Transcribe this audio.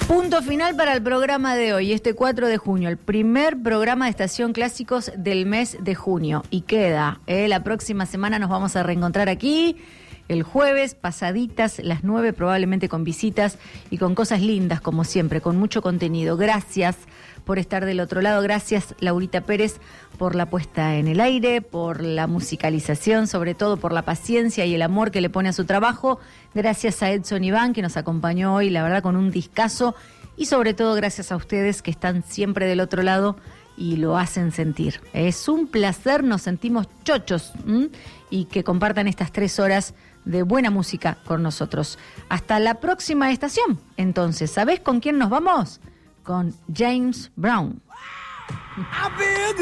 Punto final para el programa de hoy, este 4 de junio, el primer programa de Estación Clásicos del mes de junio. Y queda, la próxima semana nos vamos a reencontrar aquí, el jueves, pasaditas las 9, probablemente con visitas y con cosas lindas, como siempre, con mucho contenido. Gracias por estar del otro lado, gracias Laurita Pérez por la puesta en el aire, por la musicalización, sobre todo por la paciencia y el amor que le pone a su trabajo. Gracias a Edson Iván, que nos acompañó hoy, la verdad, con un discazo. Y sobre todo gracias a ustedes que están siempre del otro lado y lo hacen sentir. Es un placer, nos sentimos chochos, y que compartan estas 3 horas de buena música con nosotros. Hasta la próxima estación. Entonces, ¿sabés con quién nos vamos? Con James Brown.